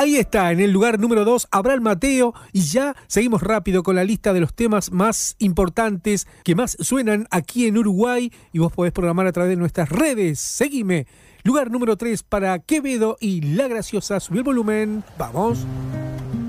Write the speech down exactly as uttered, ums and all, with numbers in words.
Ahí está, en el lugar número dos, Abraham Mateo. Y ya seguimos rápido con la lista de los temas más importantes que más suenan aquí en Uruguay. Y vos podés programar a través de nuestras redes. Seguime. Lugar número tres para Quevedo y La Graciosa. Subí el volumen. Vamos.